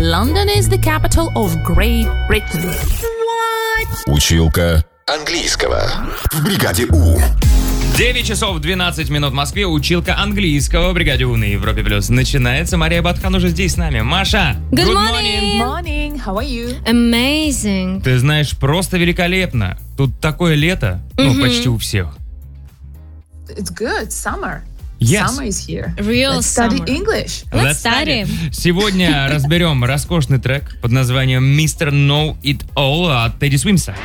London is the capital of Great Britain. Училка английского в бригаде У. 9 часов 12 минут в Москве. Училка английского в бригаде У на Европе Плюс начинается. Мария Батхан уже здесь с нами. Маша! Good Good morning. How are you? Amazing. Ты знаешь, просто великолепно. Тут такое лето, почти у всех. It's good. Summer. Yes. Summer is here. Real Let's study summer. English. Let's study. Сегодня разберем роскошный трек под названием Mr. Know It All от Тедди Свимса.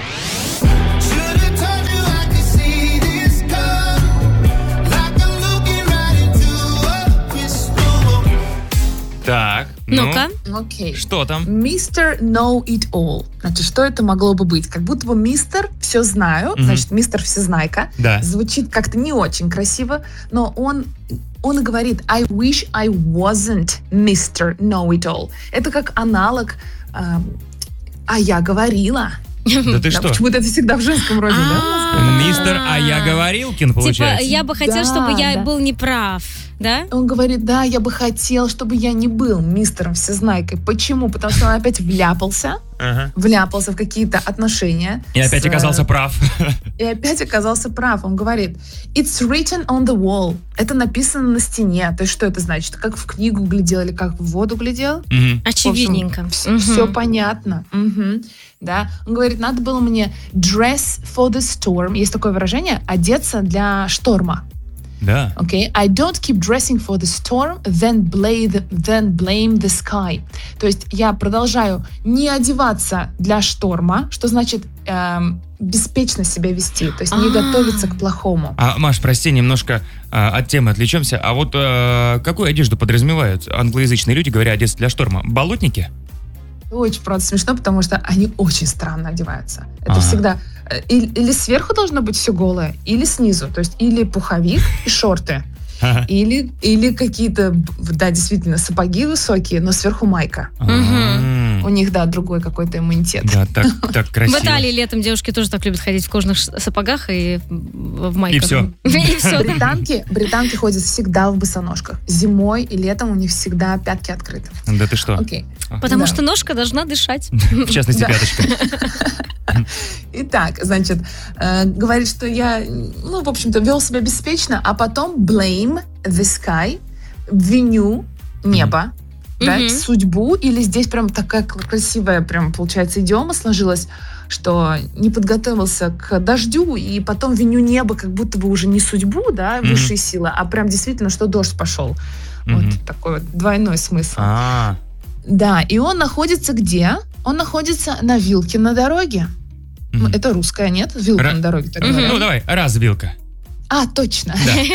Так, Ну-ка. Окей. Что там? Mr. Know It All. Значит, что это могло бы быть? Как будто бы мистер все знаю, значит, мистер всезнайка. Да. Звучит как-то не очень красиво, но он и говорит I wish I wasn't Mr. Know It All. Это как аналог «А я говорила». Да ты Да, что? почему-то это всегда в женском роде, да? Мистер А я говорилкин, Типа, получается. я бы хотел, Да, чтобы я да. был неправ, да? Он говорит, да, я бы хотел, чтобы я не был мистером всезнайкой. Почему? Потому что он опять вляпался в какие-то отношения. И опять оказался прав. И опять оказался прав. Он говорит, it's written on the wall. Это написано на стене. То есть что это значит? Как в книгу глядел или как в воду глядел? Мгм. Очевидненько. Все понятно. Мгм. Да. Он говорит, надо было мне dress for the storm. Есть такое выражение, одеться для шторма. Да. Okay? I don't keep dressing for the storm, then blame the sky. То есть я продолжаю не одеваться для шторма, что значит беспечно себя вести, то есть не готовиться к плохому. Маш, прости, немножко от темы отвлечемся. А вот какую одежду подразумевают англоязычные люди, говоря одеться для шторма? Болотники? Очень, правда, смешно, потому что они очень странно одеваются. Это Ага. всегда или сверху должно быть все голое, или снизу. То есть или пуховик и шорты, Ага. или какие-то, да, действительно, сапоги высокие, но сверху майка. У них, да, другой какой-то иммунитет. Да, так В красиво. Италии летом девушки тоже так любят ходить в кожаных сапогах и в майках. И всё. И все. Британки ходят всегда в босоножках. Зимой и летом у них всегда пятки открыты. Да ты что? Окей. Потому Да. что ножка должна дышать. В частности, Да. пяточка. Итак, значит, говорит, что я, в общем-то, вел себя беспечно, а потом blame the sky, виню небо, да, судьбу, или здесь прям такая красивая, прям, получается, идиома сложилась, что не подготовился к дождю, и потом виню небо, как будто бы уже не судьбу, да, высшие силы, а прям действительно, что дождь пошел. Вот такой вот двойной смысл. Да, и он находится где? Он находится на вилке на дороге. Это русская, нет? Вилка на дороге, так говорят. Ну, давай, развилка. Точно.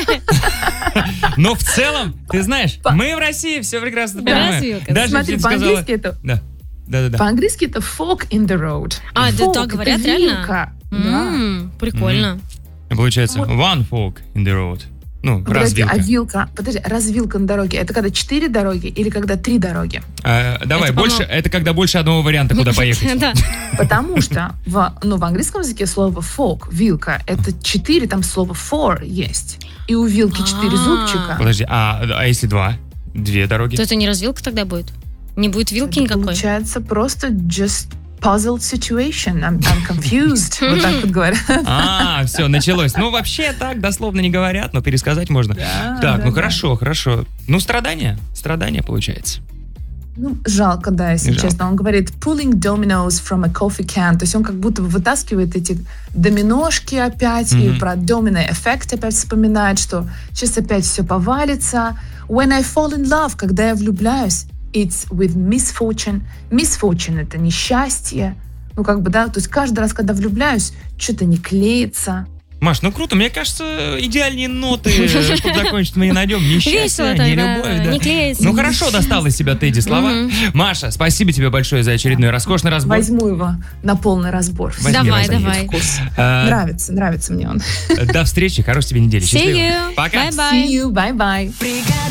Но в целом, ты знаешь, мы в России все прекрасно понимаем. Развилка. Даже Смотри, если ты сказала- по-английски это... Да. По-английски это fork in the road. А, да, Fork так — это говорят, реально? вилка. Да. Прикольно. Получается, one fork in the road. Ну, Подожди, развилка. развилка на дороге, это когда 4 дороги или когда 3 дороги? Давай, Это, больше, это когда больше одного варианта, куда поехать. Да. Потому что в английском языке слово fork, вилка, это 4, там слово four есть. И у вилки 4 зубчика. Подожди, а если две дороги? То это не развилка тогда будет? Не будет вилки Это никакой? получается просто just puzzled situation. I'm confused. Вот так вот говорят. Все, началось. Ну, вообще так дословно не говорят, но пересказать можно. Да, Так, да, ну да. хорошо. Ну, страдания получается. Жалко, да, если Жалко. честно. Он говорит pulling dominoes from a coffee can. То есть он как будто бы вытаскивает эти доминошки опять, и про domino эффект опять вспоминает, что сейчас опять все повалится. When I fall in love, когда я влюбляюсь, it's with misfortune. Misfortune — это несчастье. То есть каждый раз, когда влюбляюсь, что-то не клеится. Маш, ну круто, мне кажется, идеальные ноты, чтобы закончить, мы не найдем. Несчастье, Весело не тогда, любовь, да. не клеится. Ну хорошо достал из себя Тедди слова. Маша, спасибо тебе большое за очередной роскошный разбор. Возьму его на полный разбор. Возьми. Давай. Вкус. А, Нравится мне он. До встречи, хорошей тебе недели. See Счастливо. you. Пока. Bye-bye. See you, bye-bye.